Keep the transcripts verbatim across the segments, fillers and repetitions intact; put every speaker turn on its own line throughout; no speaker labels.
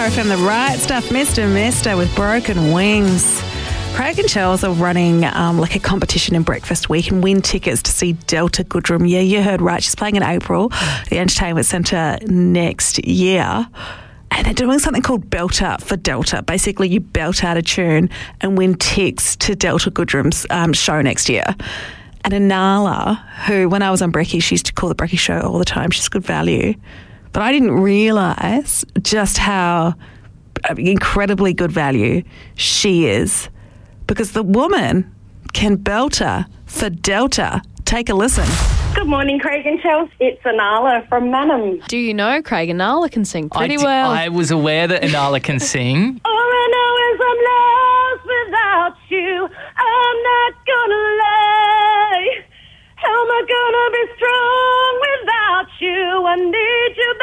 F M, the right stuff. Mister Mister with Broken Wings. Craig and Charles are running um, like a competition in Breakfast Week and win tickets to see Delta Goodrem. Yeah, you heard right. She's playing in April, the Entertainment Centre next year. And they're doing something called Belter for Delta. Basically, you belt out a tune and win tickets to Delta Goodrem's um, show next year. And Anala, who, when I was on Brekkie, she used to call the Brekkie show all the time. She's good value. But I didn't realise just how incredibly good value she is, because the woman can belter for Delta. Take a listen.
Good morning, Craig and Chels. It's Anala from Manham.
Do you know Craig Anala can sing pretty
I d-
well?
I was aware that Anala can sing.
All I know is I'm lost without you. I'm not gonna lie. How am I gonna be strong without you? I need you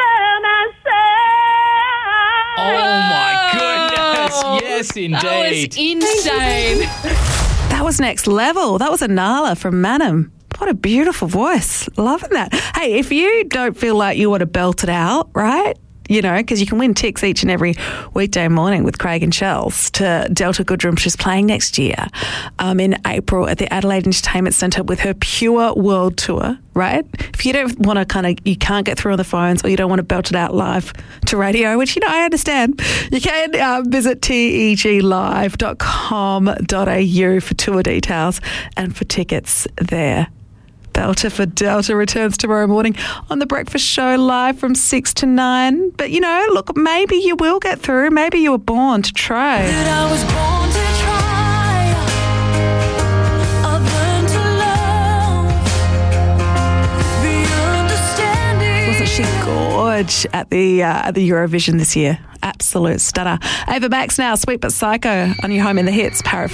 by my side.
Oh, my goodness. Yes, indeed.
That was insane.
That was next level. That was Anala from Manham. What a beautiful voice. Loving that. Hey, if you don't feel like you want to belt it out, right? You know, because you can win ticks each and every weekday morning with Craig and Chels to Delta Goodrem. She's playing next year um, in April at the Adelaide Entertainment Centre with her Pure World Tour, right? If you don't want to kind of, you can't get through on the phones or you don't want to belt it out live to radio, which, you know, I understand, you can uh, visit teg live dot com dot a u for tour details and for tickets there. Belter for Delta returns tomorrow morning on The Breakfast Show live from six to nine. But, you know, look, maybe you will get through. Maybe you were born to try.
I was born to try. I've learned to love. Be understanding.
Wasn't she gorge at the, uh, at the Eurovision this year? Absolute stunner. Ava Max now, Sweet But Psycho on your home in the hits. Parrot